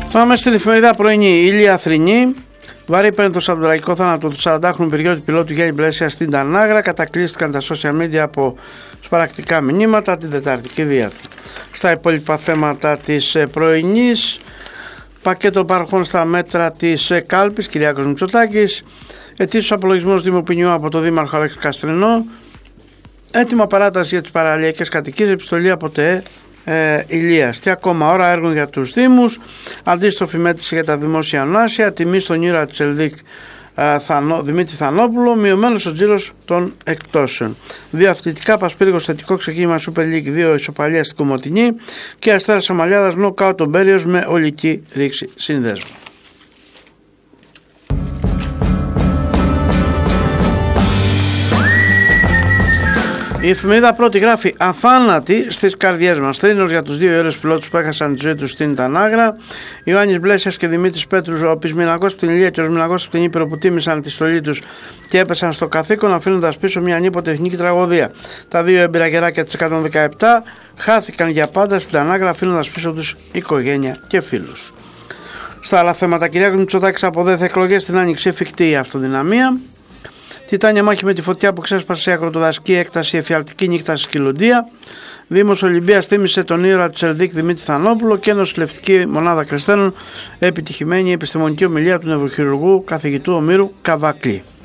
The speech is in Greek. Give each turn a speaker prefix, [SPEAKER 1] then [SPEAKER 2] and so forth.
[SPEAKER 1] Πάμε στην εφημερίδα Πρωινή. Ηλία Αθρινή. Βαρύ πένθος από το τραγικό θάνατο του 40χρονου πυριώτη πιλότου Γιάννη Μπλέσια στην Τανάγρα. Κατακλείστηκαν τα social media από σπαρακτικά μηνύματα την Τετάρτη και δια του. Στα υπόλοιπα θέματα της πρωινής, πακέτο παροχών στα μέτρα της κάλπης, Κυριάκος Μητσοτάκης, ετήσιος απολογισμός Δημοπινιού από το Δήμαρχο Αλέξη Καστρινό, έτοιμα παράταση για τις παραλιακές κατοικίες, επιστολή από ΤΕ Ηλίας. Και ακόμα ώρα έργων για τους Δήμους, αντίστροφη μέτρηση για τα δημόσια ονάσια, τιμή στον Ήρωα της Ελδίκ Δημήτρη Θανόπουλο, μειωμένος ο τζίρος των εκτόσεων. Δύο αθλητικά, Πασπύργος θετικό ξεκίνημα Super League, 2 ισοπαλία στην Κομοτηνή και Αστέρας Αμαλιάδας νοκάουτ τον Μπέριος με ολική ρήξη συνδέσμου. Η εφημερίδα Πρώτη γράφει αθάνατη στις καρδιές μας. Θρήνος για τους δύο Έλληνες πιλότους που έχασαν τη ζωή τους στην Τανάγρα. Ιωάννης Μπλέσιας και Δημήτρης Πέτρους, ο Πισμηνακός από την Ηλία και ο Σμηνακός από την Ήπειρο, που τίμησαν τη στολή τους και έπεσαν στο καθήκον, αφήνοντας πίσω μια ανίποτε εθνική τραγωδία. Τα δύο εμπειραγεράκια της 117 χάθηκαν για πάντα στην Τανάγρα, αφήνοντας πίσω τους οικογένεια και φίλους. Στα άλλα θέματα, Κυριάκος Μητσοτάκης αποδέθε εκλογές στην Άνοιξη, εφικτή η αυτοδυναμία. Τιτάνια μάχη με τη φωτιά που ξέσπασε σε ακροτοδασική έκταση, εφιαλτική νύχτα στη Σκυλοντία. Δήμος Ολυμπίας θύμισε τον ήρωα της Ελδίκ Δημήτρη Θανόπουλο και νοσηλευτική μονάδα Κρεστένων, επιτυχημένη επιστημονική ομιλία του νευροχειρουργού καθηγητού Ομήρου Καβακλή.